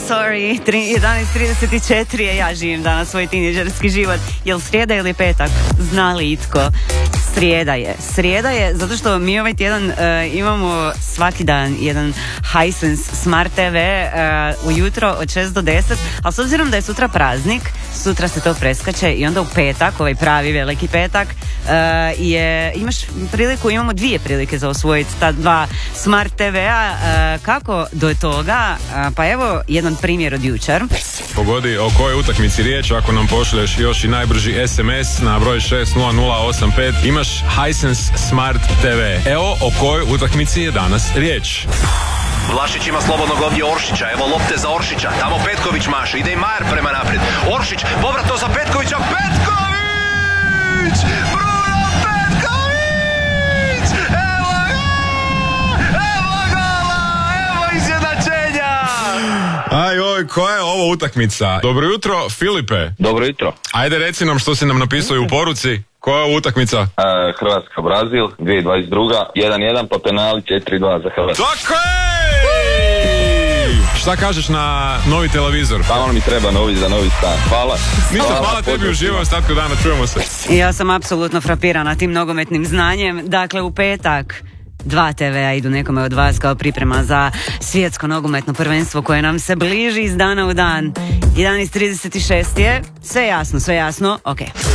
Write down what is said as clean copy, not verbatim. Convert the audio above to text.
sorry, 11:34 je, ja živim danas svoj tineđerski život. Jel srijeda ili petak? Zna li itko? Srijeda je, zato što mi ovaj tjedan imamo svaki dan jedan Hisense Smart TV ujutro od 6 do 10, ali s obzirom da je sutra praznik, sutra se to preskače i onda u petak, ovaj pravi veliki petak, imamo dvije prilike za osvojiti ta dva Smart TV-a. Kako do toga? Pa evo jedan primjer od jučer. Pogodi o kojoj utakmici riječ ako nam pošlješ još i najbrži SMS na broj 60085. Imaš Hisense Smart TV. Evo o kojoj utakmici je danas riječ. Vlašić ima slobodnog ovdje Oršića, evo lopte za Oršića, tamo Petković maše, ide i Majer prema naprijed. Oršić, povrat to za Petkovića, Petković! Bruno Petković! Evo gola, evo izjednačenja! Ajoj, koja je ovo utakmica? Dobro jutro, Filipe. Dobro jutro. Ajde reci nam što si nam napisao u poruci. Koja je ovo utakmica? Hrvatska-Brazil, 2022, 1-1 pa penali 4-2 za Hrvatsku. Tako je! Šta kažeš na novi televizor? Pa on mi treba novi za novi stan. Hvala. Hvala tebi, uživaj ostatku dana, čujemo se. Ja sam apsolutno frapirana tim nogometnim znanjem. Dakle, u petak 2 TV-a idu nekome od vas kao priprema za svjetsko nogometno prvenstvo koje nam se bliži iz dana u dan. 11:36 je, sve jasno, ok.